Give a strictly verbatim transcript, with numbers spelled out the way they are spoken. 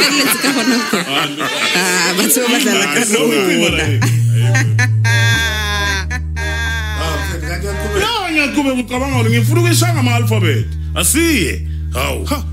lenze ka hona ko ah batho ba dlala ka sona no ngiyaqhubeka ucabanga ngifuna ukuyishanga ama alphabet asiye hawu